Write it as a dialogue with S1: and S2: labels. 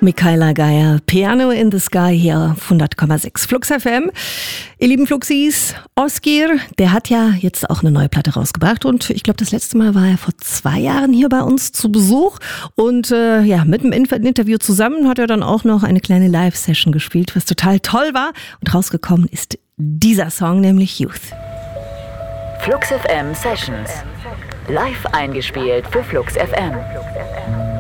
S1: Michaela Geier, Piano in the Sky hier auf 100,6 Flux FM. Ihr lieben Fluxis, Oskir, der hat ja jetzt auch eine neue Platte rausgebracht und ich glaube, das letzte Mal war er vor 2 Jahren hier bei uns zu Besuch und mit dem Interview zusammen hat er dann auch noch eine kleine Live-Session gespielt, was total toll war und rausgekommen ist dieser Song, nämlich Youth.
S2: Flux FM Sessions, live eingespielt für Flux FM.